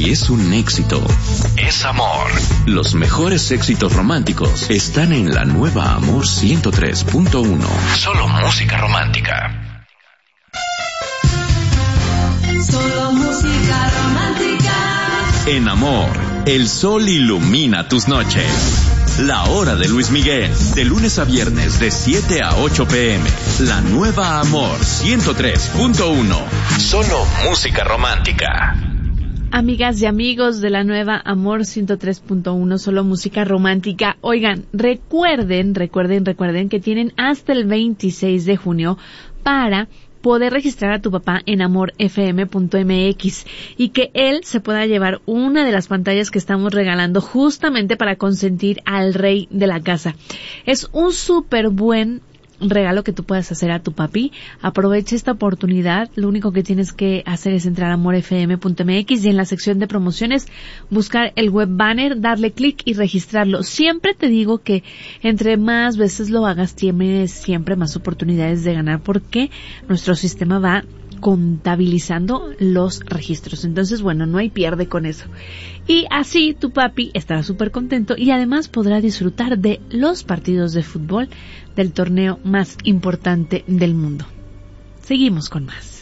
y es un éxito. Es amor. Los mejores éxitos románticos están en la nueva Amor 103.1. Solo música romántica. Solo música romántica. En Amor, el sol ilumina tus noches. La hora de Luis Miguel, de lunes a viernes de 7 a 8 p.m. La nueva Amor 103.1. Solo música romántica. Amigas y amigos de la nueva Amor 103.1, solo música romántica. Oigan, recuerden que tienen hasta el 26 de junio para poder registrar a tu papá en amorfm.mx y que él se pueda llevar una de las pantallas que estamos regalando justamente para consentir al rey de la casa. Es un súper buen regalo que tú puedas hacer a tu papi. Aprovecha esta oportunidad. Lo único que tienes que hacer es entrar a amorfm.mx y en la sección de promociones buscar el web banner, darle clic y registrarlo. Siempre te digo que entre más veces lo hagas tienes siempre más oportunidades de ganar porque nuestro sistema va contabilizando los registros. Entonces, bueno, no hay pierde con eso. Y así tu papi estará súper contento y además podrá disfrutar de los partidos de fútbol del torneo más importante del mundo. Seguimos con más.